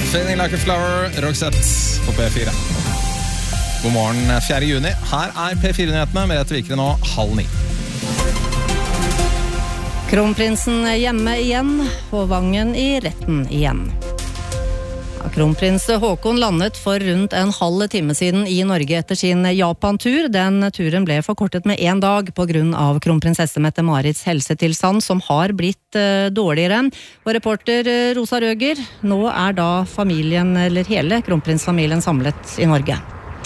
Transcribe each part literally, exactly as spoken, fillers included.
Feeling Like a Flower, Roxette på P fire. God morgen, fjerde juni. Her er P fire-nyhetene med Rette Vikre nå halv ni. Kronprinsen hjemme igjen, og Vangen i retten igjen. Kronprins Håkon landet for rundt en halv time siden i Norge etter sin Japan-tur. Den turen ble forkortet med en dag på grunn av kronprinsesse Mette-Marits helsetilstand, som har blitt uh, dårligere. Og reporter uh, Rosa Røger, nå er da familien, eller hele kronprinsfamilien samlet i Norge.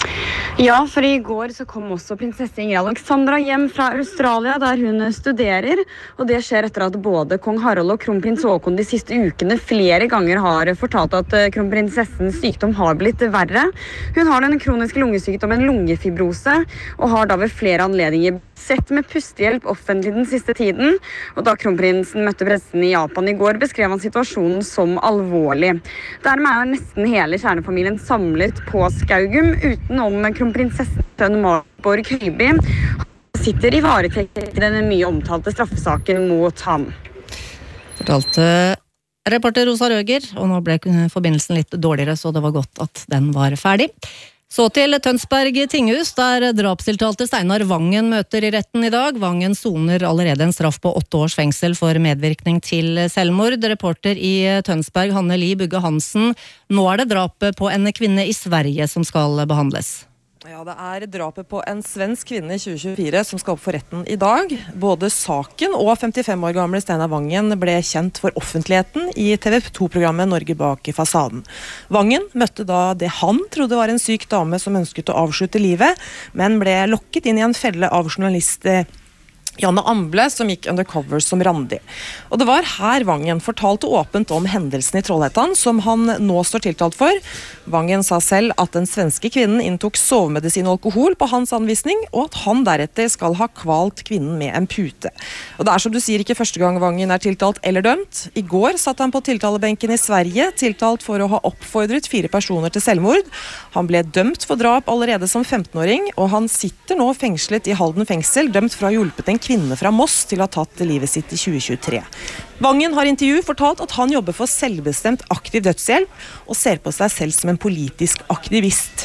Ja, for i går så kom også prinsesse Ingrid Alexandra hjem fra Australia, der hun studerer. Og det skjer etter at både kong Harald og kronprins Håkon de siste ukene flere ganger har fortalt at kronprinsessens sykdom har blitt verre. Hun har den kroniske lungesykdommen lungefibrose, og har da ved flere anledninger sett med pustehjelp offentlig den siste tiden. Og da kronprinsen møtte pressen i Japan i går, beskrev han situasjonen som alvorlig. Dermed er nesten hele kjernefamilien samlet på Skaugum, utenom kronprinsessen Tønn Marborg Høiby. Han sitter i varetekt i den mye omtalte straffesaken mot ham. Fortalte reporter Rosa Røger, og nå ble forbindelsen litt dårligere, så det var godt at den var ferdig. Så til Tønsberg tinghus, der drapstiltalte Steinar Vangen møter i retten i dag. Vangen soner allerede en straff på åtte års fengsel for medvirkning til selvmord. Reporter i Tønsberg, Hanne Li Bugge Hansen. Nå er det drapet på en kvinne i Sverige som skal behandles. Ja, det er drapet på en svensk kvinne i tjue tjuefire som skal opp for retten i dag. Både saken og femtifem år gamle Steinar Vangen ble kjent for offentligheten i T V to-programmet Norge bak fasaden. Vangen møtte da det han trodde var en syk dame som ønsket å avslutte livet, men ble lokket inn i en felle av journalist Janne Amble, som gikk undercover som Randi. Og det var her Vangen fortalte åpent om hendelsen i Trollhättan, som han nå står tiltalt for. Vangen sa selv at den svenske kvinnen inntok sovemedisin og alkohol på hans anvisning, og at han deretter skal ha kvalt kvinnen med en pute. Og det er som du sier ikke første gang Vangen er tiltalt eller dømt. I går satt han på tiltalebenken i Sverige, tiltalt for å ha oppfordret fire personer til selvmord. Han ble dømt for drap allerede som femtenåring, og han sitter nå fengslet i Halden fengsel, dømt for å ha hjulpet en kvinne fra Moss til å ha tatt livet sitt i tjue tjuetre. Vangen har i intervju fortalt at han jobber for selvbestemt aktiv dødshjelp og ser på seg selv som en politisk aktivist.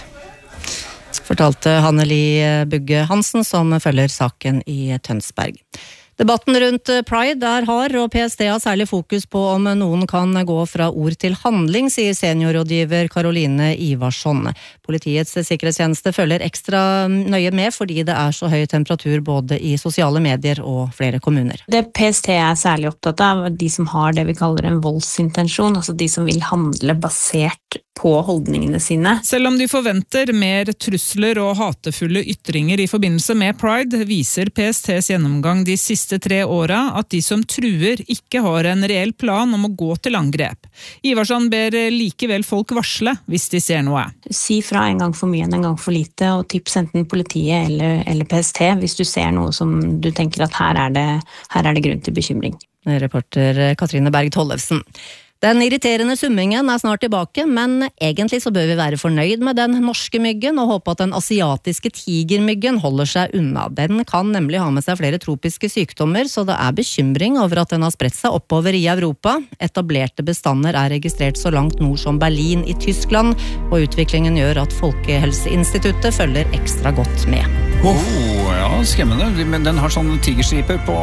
Fortalte Hanne Li Bugge Hansen, som følger saken i Tønsberg. Debatten rundt Pride er hard, og P S T har særlig fokus på om noen kan gå fra ord til handling, sier seniorrådgiver Karoline Ivarsson. Politiets sikkerhetstjeneste følger ekstra nøye med fordi det er så høy temperatur både i sosiale medier og flere kommuner. Det P S T er særlig opptatt av, er de som har det vi kaller en voldsintensjon, altså de som vil handle basert på holdningene sine. Selv om de forventer mer trusler og hatefulle ytringer i forbindelse med Pride, viser P S T's gjennomgang de siste tre åra at de som truer ikke har en reell plan om å gå til angrep. Ivarsson ber likevel folk varsle hvis de ser noe. Si fra en gang for mye enn en gang for lite, og tips enten politiet eller, eller P S T hvis du ser noe som du tenker at her er det, her er det grunn til bekymring. Reporter Katrine Berg Tollefsen. Den irriterende summingen er snart tilbake, men egentlig så bør vi være fornøyd med den norske myggen og håpe at den asiatiske tigermyggen holder seg unna. Den kan nemlig ha med seg flere tropiske sykdommer, så det er bekymring over at den har spredt seg oppover i Europa. Etablerte bestander er registrert så langt nord som Berlin i Tyskland, og utviklingen gjør at Folkehelseinstituttet følger ekstra godt med. Oh, ja, skremmende. Men den har sånne tigerstriper på...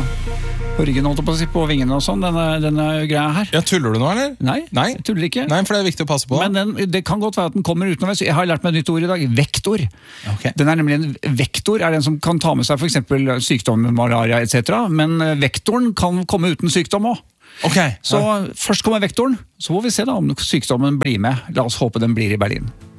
på ryggen, holdt på, på vingene og sånn, denne, denne greia her. Ja, tuller du nå, eller? Nei, Nei, jeg tuller ikke. Nei, for det er viktig å passe på. Men den, det kan godt være at den kommer utenveis. Jeg har lært meg et nytt ord i dag, vektor. Okay. Den er nemlig en vektor, er den som kan ta med seg for eksempel sykdom, malaria et cetera. Men vektoren kan komme uten sykdom også. Okay. Så først kommer vektoren, så får vi se da om sykdommen blir med. La oss håpe den blir i Berlin.